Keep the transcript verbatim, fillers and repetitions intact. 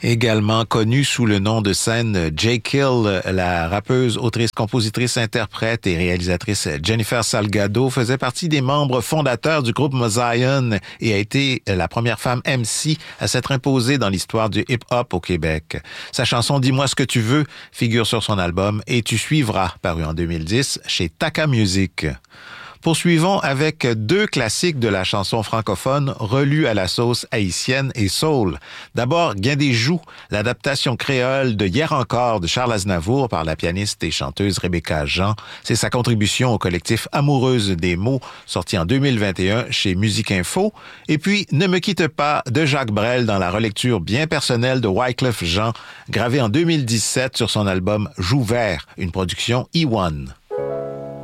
Également connue sous le nom de scène J-Kill, la rappeuse, autrice, compositrice, interprète et réalisatrice Jennifer Salgado faisait partie des membres fondateurs du groupe Mozion et a été la première femme M C à s'être imposée dans l'histoire du hip-hop au Québec. Sa chanson Dis-moi ce que tu veux figure sur son album Et tu suivras, paru en deux mille dix chez Taka Music. Poursuivons avec deux classiques de la chanson francophone relus à la sauce haïtienne et soul. D'abord, Gain des joues, l'adaptation créole de Hier encore de Charles Aznavour par la pianiste et chanteuse Rebecca Jean. C'est sa contribution au collectif Amoureuse des mots, sorti en deux mille vingt et un chez Musique Info. Et puis, Ne me quitte pas de Jacques Brel dans la relecture bien personnelle de Wyclef Jean, gravée en deux mille dix-sept sur son album Joue vert, une production E un.